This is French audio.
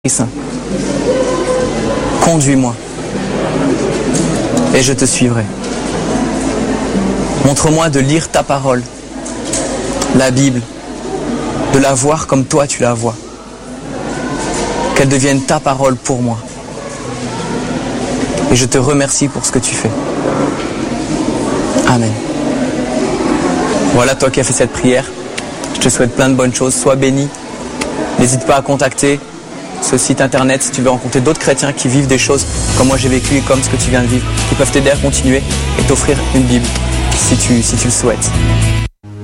Saint, conduis-moi et je te suivrai. Montre-moi de lire ta parole, la Bible, de la voir comme toi tu la vois. Qu'elle devienne ta parole pour moi. Et je te remercie pour ce que tu fais. Amen. Voilà, toi qui as fait cette prière, je te souhaite plein de bonnes choses. Sois béni. N'hésite pas à contacter ce site internet si tu veux rencontrer d'autres chrétiens qui vivent des choses comme moi j'ai vécu et comme ce que tu viens de vivre, qui peuvent t'aider à continuer et t'offrir une Bible si tu le souhaites.